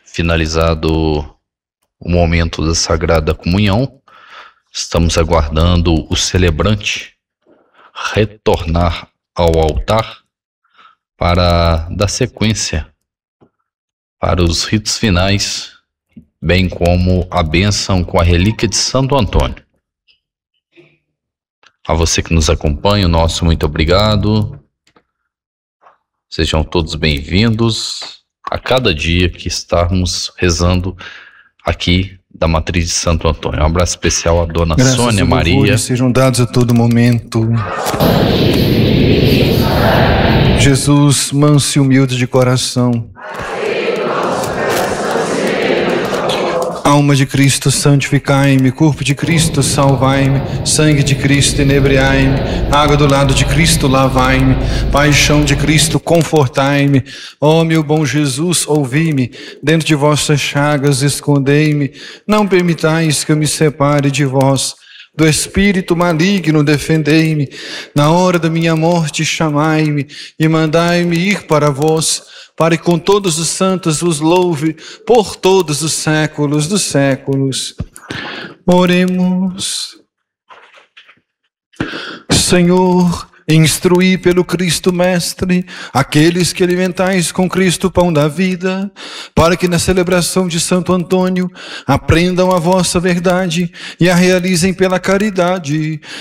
finalizado o momento da Sagrada Comunhão, estamos aguardando o celebrante retornar ao altar para dar sequência para os ritos finais, bem como a bênção com a relíquia de Santo Antônio. A você que nos acompanha, o nosso muito obrigado. Sejam todos bem-vindos a cada dia que estarmos rezando aqui da Matriz de Santo Antônio. Um abraço especial à Dona Graças Sônia e Maria. louvores sejam dados a todo momento. Jesus, manso e humilde de coração. Alma de Cristo, santificai-me. Corpo de Cristo, salvai-me. Sangue de Cristo, inebriai-me. Água do lado de Cristo, lavai-me. Paixão de Cristo, confortai-me. Ó meu bom Jesus, ouvi-me. Dentro de vossas chagas, escondei-me. Não permitais que eu me separe de vós. Do espírito maligno, defendei-me. Na hora da minha morte, chamai-me. E mandai-me ir para vós, para que com todos os santos vos louve por todos os séculos dos séculos. Oremos. Senhor, instruí pelo Cristo Mestre aqueles que alimentais com Cristo o pão da vida, para que na celebração de Santo Antônio aprendam a vossa verdade e a realizem pela caridade.